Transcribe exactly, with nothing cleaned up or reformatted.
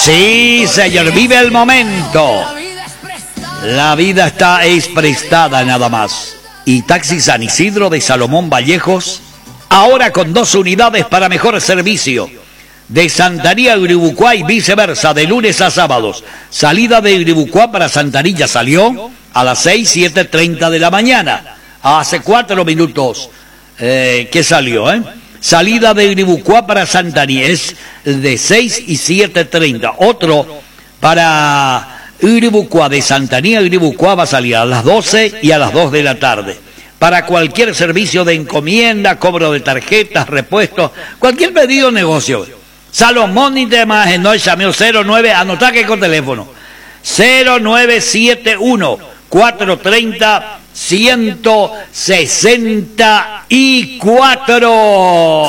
Sí, señor, vive el momento. La vida está es prestada nada más. Y Taxi San Isidro de Salomón Vallejos, ahora con dos unidades para mejor servicio. De Santaría a Uribucuá y viceversa, de lunes a sábados. Salida de Uribucuá para Santanilla salió a las seis, siete treinta de la mañana. Hace cuatro minutos eh, que salió, ¿eh? Salida de Uribucuá para Santanilla es de seis y siete treinta. Otro para Uribucuá, de Santanilla a Uribucuá va a salir a las doce y a las dos de la tarde. Para cualquier servicio de encomienda, cobro de tarjetas, repuestos, cualquier pedido o negocio. Salomón y demás, no llameo cero nueve, anotá que con teléfono. cero nueve siete uno, cuatro tres cero, uno sesenta y cuatro.